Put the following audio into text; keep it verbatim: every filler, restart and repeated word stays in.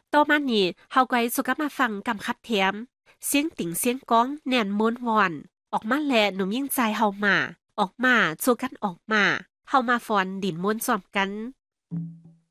ต่อมานี้เฮาก็สุกมาฟังกำคับแถมเสียงติ่งเสียงก้องแน่นม้วนวอนออกมาแลหนุ่มยิ่งใจเฮามาออกมาสู้กันออกมาเฮามาฟอนดินม้วนซ้อมกัน